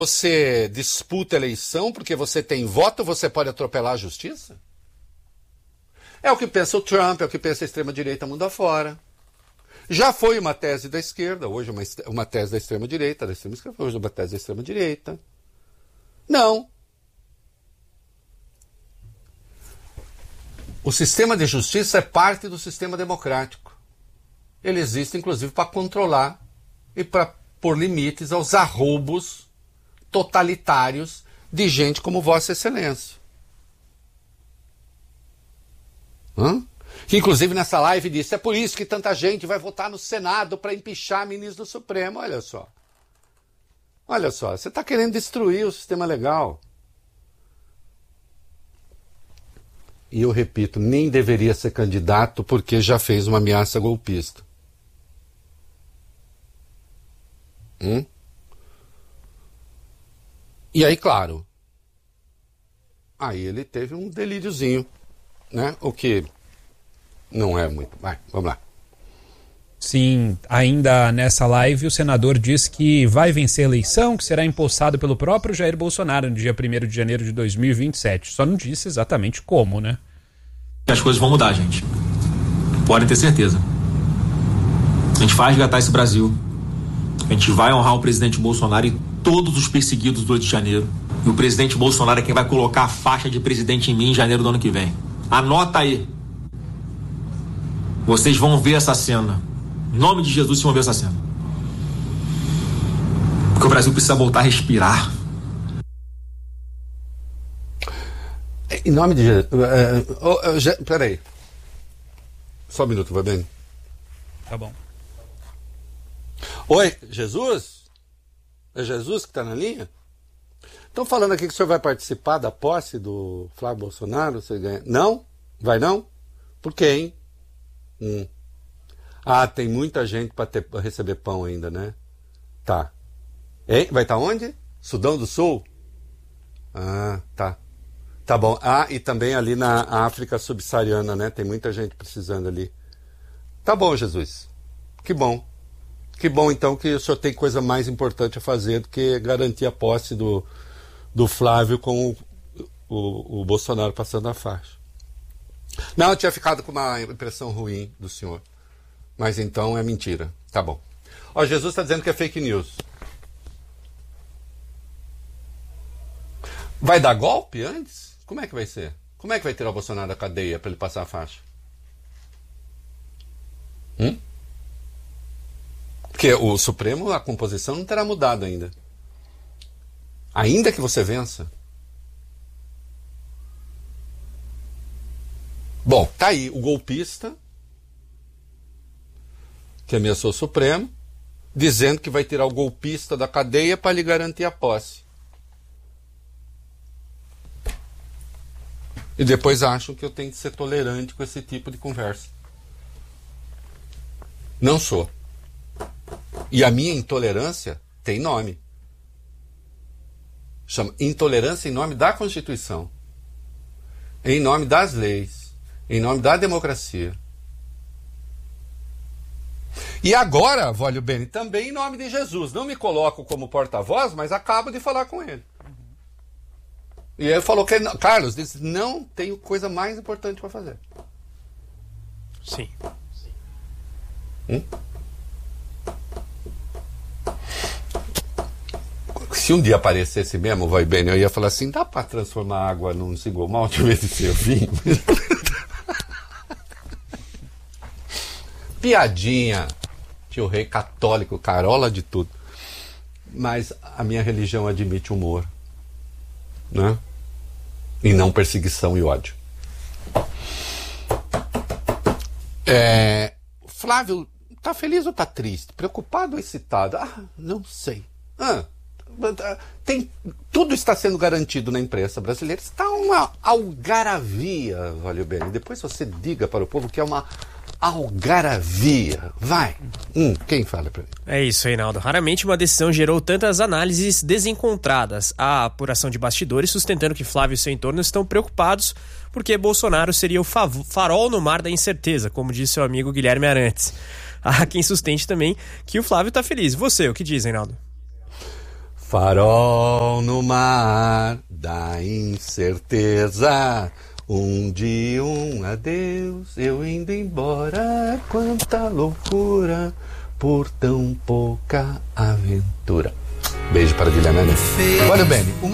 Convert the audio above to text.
você disputa eleição porque você tem voto, você pode atropelar a justiça? É o que pensa o Trump, é o que pensa a extrema-direita mundo afora. Já foi uma tese da esquerda, hoje uma tese da extrema-direita, hoje uma tese da extrema-direita. Não. O sistema de justiça é parte do sistema democrático. Ele existe, inclusive, para controlar e para pôr limites aos arroubos totalitários de gente como Vossa Excelência. Que, inclusive, nessa live disse, é por isso que tanta gente vai votar no Senado para empichar ministro do Supremo. Olha só. Olha só, você está querendo destruir o sistema legal. E eu repito, nem deveria ser candidato porque já fez uma ameaça golpista. E aí, claro, aí ele teve um delíriozinho, né? O que não é muito. Vai, vamos lá. Sim, ainda nessa live o senador diz que vai vencer a eleição, que será empossado pelo próprio Jair Bolsonaro no dia 1º de janeiro de 2027. Só não disse exatamente como, né? As coisas vão mudar, gente. Podem ter certeza. A gente vai resgatar esse Brasil. A gente vai honrar o presidente Bolsonaro e todos os perseguidos do 8 de janeiro. E o presidente Bolsonaro é quem vai colocar a faixa de presidente em mim em janeiro do ano que vem. Anota aí. Vocês vão ver essa cena. Em nome de Jesus, vocês vão ver essa cena. Porque o Brasil precisa voltar a respirar. Em nome de Jesus. Peraí. Só um minuto, vai bem? Tá bom. Oi, Jesus? É Jesus que está na linha? Estão falando aqui que o senhor vai participar da posse do Flávio Bolsonaro? Você ganha. Não? Vai não? Por quê, hein? Ah, tem muita gente para receber pão ainda, né? Tá. Hein? Vai estar onde? Sudão do Sul? Ah, tá. Tá bom. Ah, e também ali na África subsaariana, né? Tem muita gente precisando ali. Tá bom, Jesus. Que bom. Que bom, então, que o senhor tem coisa mais importante a fazer do que garantir a posse do Flávio com o Bolsonaro passando a faixa. Não, eu tinha ficado com uma impressão ruim do senhor. Mas então é mentira. Tá bom. Ó, Jesus está dizendo que é fake news. Vai dar golpe antes? Como é que vai ser? Como é que vai tirar o Bolsonaro da cadeia para ele passar a faixa? Porque o Supremo, a composição não terá mudado ainda. Ainda que você vença. Bom, tá aí o golpista que ameaçou o Supremo, dizendo que vai tirar o golpista da cadeia para lhe garantir a posse. E depois acham que eu tenho que ser tolerante com esse tipo de conversa. Não sou. E a minha intolerância tem nome. Chama intolerância em nome da Constituição. Em nome das leis. Em nome da democracia. E agora, Vólio Bene, também em nome de Jesus. Não me coloco como porta-voz, mas acabo de falar com ele. E ele falou que, Carlos, disse, não tenho coisa mais importante para fazer. Sim. Se um dia aparecesse mesmo, Vólio Bene, eu ia falar assim, dá para transformar água num single malt em vez de ser vinho? Piadinha. Tio Rei católico, carola de tudo. Mas a minha religião admite humor. Né? E não perseguição e ódio. Flávio, tá feliz ou tá triste? Preocupado ou excitado? Ah, não sei. Tudo está sendo garantido na imprensa brasileira. Está uma algaravia, Vólio Bene. Depois você diga para o povo que é uma algaravia. Vai. Quem fala para mim? É isso, Reinaldo. Raramente uma decisão gerou tantas análises desencontradas. A apuração de bastidores sustentando que Flávio e seu entorno estão preocupados porque Bolsonaro seria o farol no mar da incerteza, como disse seu amigo Guilherme Arantes. Há quem sustente também que o Flávio está feliz. Você, o que diz, Reinaldo? Farol no mar da incerteza, um dia um adeus, eu indo embora, quanta loucura por tão pouca aventura. Beijo para Guilherme. Olha bem,